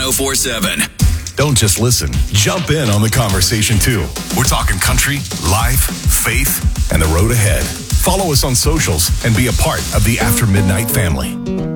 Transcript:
1047. Don't just listen. Jump in on the conversation, too. We're talking country, life, faith, and the road ahead. Follow us on socials and be a part of the After Midnight family.